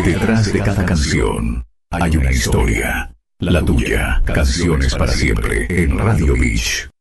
Detrás de cada canción hay una historia. La tuya, Canciones para Siempre, en Radio Beach.